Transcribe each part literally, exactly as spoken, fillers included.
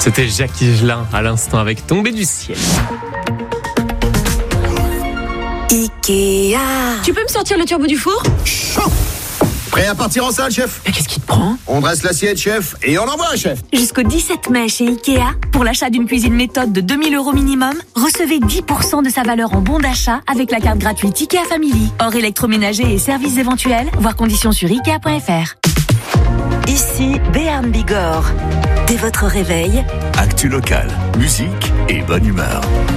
C'était Jacques Higelin à l'instant avec Tombé du ciel. Ikea. Tu peux me sortir le turbo du four ? Chaud. Prêt à partir en salle, chef ? Mais qu'est-ce qui te prend ? On dresse l'assiette, chef, et on envoie, chef. Jusqu'au dix-sept mai chez Ikea, pour l'achat d'une cuisine méthode de deux mille euros minimum, recevez dix pour cent de sa valeur en bon d'achat avec la carte gratuite Ikea Family. Hors électroménager et services éventuels, voir conditions sur ikea point f r. Ici Béarn Bigorre. Dès votre réveil, actu local, musique et bonne humeur.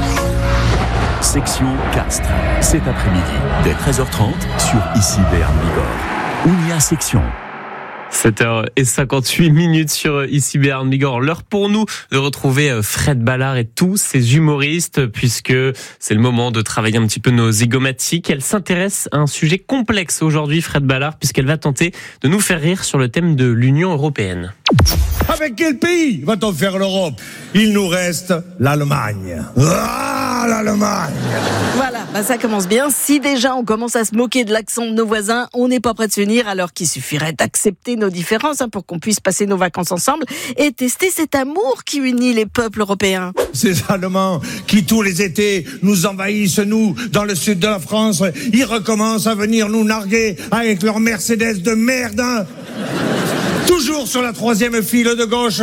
Section Castres, cet après-midi, dès treize heures trente, sur Ici Béarn Bigorre. Ounia Section. sept heures cinquante-huit minutes sur Ici Béarn Bigorre. L'heure pour nous de retrouver Fred Ballard et tous ses humoristes, puisque c'est le moment de travailler un petit peu nos zygomatiques. Elle s'intéresse à un sujet complexe aujourd'hui, Fred Ballard, puisqu'elle va tenter de nous faire rire sur le thème de l'Union européenne. Avec quel pays va-t-on faire l'Europe ? Il nous reste l'Allemagne. Ah, l'Allemagne ! Voilà, bah ça commence bien. Si déjà on commence à se moquer de l'accent de nos voisins, on n'est pas prêt de s'unir, alors qu'il suffirait d'accepter nos différences hein, pour qu'on puisse passer nos vacances ensemble et tester cet amour qui unit les peuples européens. Ces Allemands qui tous les étés nous envahissent, nous, dans le sud de la France, ils recommencent à venir nous narguer avec leur Mercedes de merde, hein. Toujours sur la troisième file de gauche.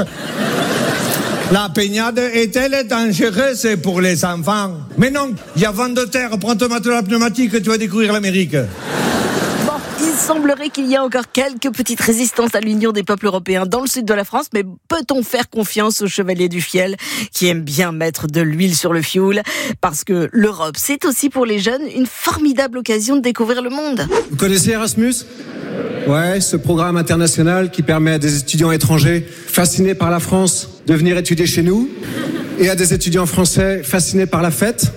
La baignade est-elle dangereuse pour les enfants ? Mais non, il y a vent de terre, prends ton matelas pneumatique, tu vas découvrir l'Amérique. Bon, il semblerait qu'il y a encore quelques petites résistances à l'union des peuples européens dans le sud de la France, mais peut-on faire confiance aux chevaliers du fiel qui aiment bien mettre de l'huile sur le fioul ? Parce que l'Europe, c'est aussi pour les jeunes une formidable occasion de découvrir le monde. Vous connaissez Erasmus ? Ouais, ce programme international qui permet à des étudiants étrangers fascinés par la France de venir étudier chez nous et à des étudiants français fascinés par la fête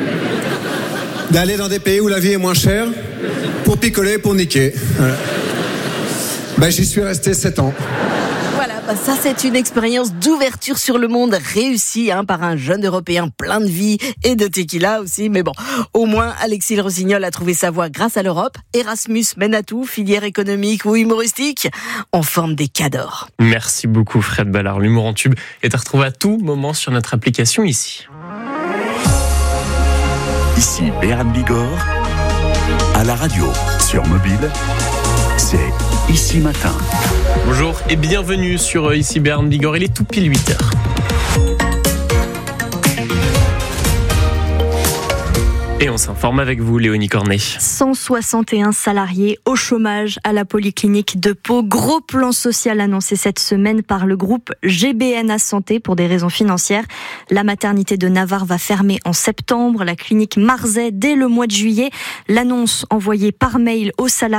d'aller dans des pays où la vie est moins chère pour picoler, pour niquer. Voilà. Ben, j'y suis resté sept ans. Voilà, bah ça c'est une expérience d'ouverture sur le monde réussie hein, par un jeune Européen plein de vie et de tequila aussi. Mais bon, au moins Alexis Le Rossignol a trouvé sa voie grâce à l'Europe. Erasmus mène à tout, filière économique ou humoristique, on forme des cadors. Merci beaucoup Fred Ballard. L'humour en tube est à retrouver à tout moment sur notre application Ici. Ici Béarn Bigorre, à la radio, sur mobile, c'est Ici Matin. Bonjour et bienvenue sur Ici Béarn Bigorre, il est tout pile huit heures. Et on s'informe avec vous, Léonie Cornet. cent soixante et un salariés au chômage à la polyclinique de Pau. Gros plan social annoncé cette semaine par le groupe G B N A Santé pour des raisons financières. La maternité de Navarre va fermer en septembre, la clinique Marzay dès le mois de juillet. L'annonce envoyée par mail aux salariés